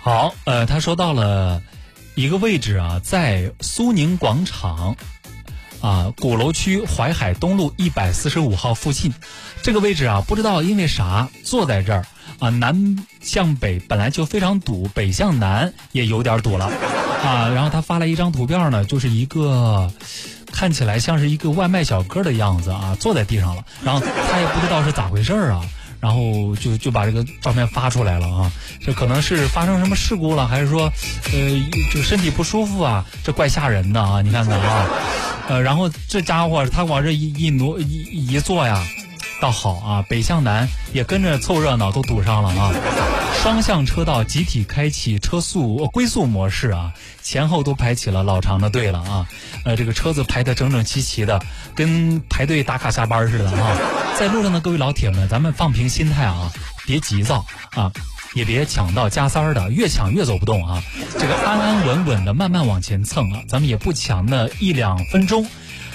好，他说到了一个位置啊，在苏宁广场鼓楼区淮海东路145号附近。这个位置啊，不知道因为啥坐在这儿啊，南向北本来就非常堵，北向南也有点堵了啊。然后他发来一张图片呢，就是一个看起来像是一个外卖小哥的样子啊，坐在地上了。然后他也不知道是咋回事啊，然后就把这个照片发出来了啊。这可能是发生什么事故了，还是说就身体不舒服啊？这怪吓人的啊！你看看啊，然后这家伙他往这一坐呀，倒好啊，北向南也跟着凑热闹，都堵上了啊。双向车道集体开启龟速模式啊，前后都排起了老长的队了啊。这个车子排得整整齐齐的，跟排队打卡下班似的啊。在路上的各位老铁们，咱们放平心态啊，别急躁啊，也别抢到加塞儿的，越抢越走不动啊。这个安安稳稳的慢慢往前蹭啊，咱们也不抢那1-2分钟。